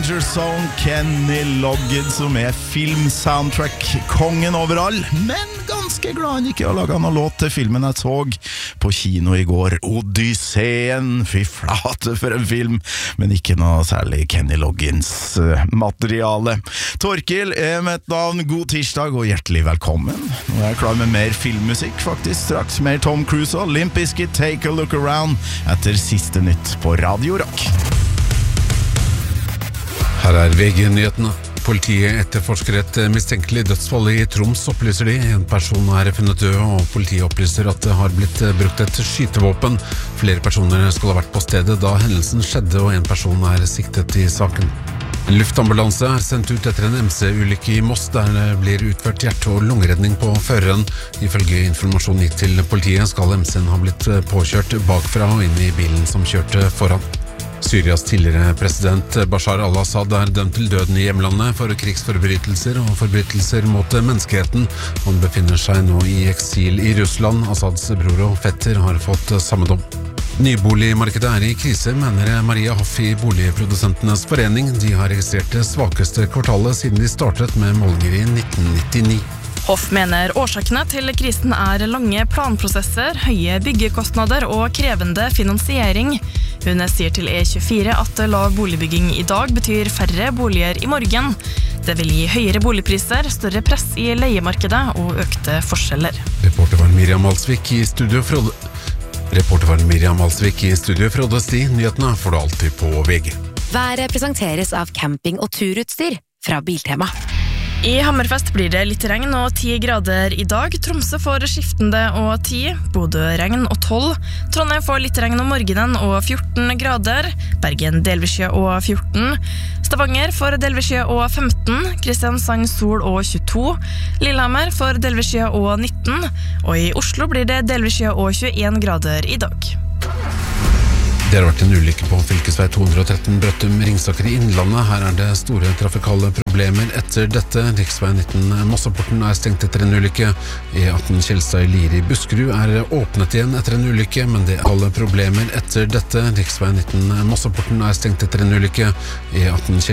Danger Zone, Kenny Loggins, som filmsoundtrack-kongen overall, men ganske glad han ikke har laget noen låt til filmen jeg så på kino i går, Odysseen. Fy flate for en film, men ikke noe særlig Kenny Loggins materiale. Torkil mitt navn, god tirsdag og hjertelig velkommen. Nå er jeg klar med mer filmmusikk faktisk, straks mer Tom Cruise og Limp Bizkit, Take a Look Around, etter siste nytt på Radio Rock. Her er VG-nyhetene. Politiet etterforsker et mistenkelig dødsfall i Troms, opplyser de. En person er funnet død, og politiet opplyser at det har blitt brukt et skytevåpen. Flere personer skal ha vært på stedet da hendelsen skjedde, og en person er siktet i saken. En luftambulanse er sendt ut etter en MC-ulykke i Moss, der det blir utført hjerte- og lungeredning på føreren. Ifølge informasjon gitt til politiet skal MC-en ha blitt påkjørt bakfra og inn i bilen som kjørte foran. Syrias tidligere president Bashar al-Assad er dømt til døden i hjemlandet for krigsforbrytelser og forbrytelser mot menneskeheten. Han befinner seg nå i eksil i Russland. Assads bror og fetter har fått samme dom. Nyboligmarkedet er i krise, mener Maria Hoff i Boligprodusentenes forening. De har registrert det svakeste kvartalet siden de startet med målinger i 1999. Hoff mener årsakene til krisen er lange planprosesser, høye byggekostnader og krevende finansiering. Hun sier til E24 at lav boligbygging i dag betyr færre boliger i morgen. Det vil gi høyere boligpriser, større press i leiemarkedet og økte forskjeller. Reporter var Miriam Alsvik i studio Frode Sti. Nyhetene får du alltid på VG. Været presenteres av camping- og turutstyr fra Biltema. I Hammerfest blir det litt regn og 10 grader i dag. Tromsø får skiftende og 10, Bodø regn og 12. Trondheim får litt regn om morgenen og 14 grader. Bergen delvis skya og 14. Stavanger får delvis skya og 15. Kristiansand sol og 22. Lillehammer får delvis skya og 19. Og i Oslo blir det delvis skya og 21 grader i dag. Det har vært en ulykke på fylkesvei 213 Brøttum-Ringsaker i Innlandet. Her er det store trafikale problemer etter dette. Riksvei 19 Mosseporten er stengt etter en ulykke. E18 Kjelstad i Lier i Buskerud er åpnet igjen etter en ulykke, men det er alle problemer etter dette. Riksvei 19 Mosseporten er stengt etter en ulykke. E18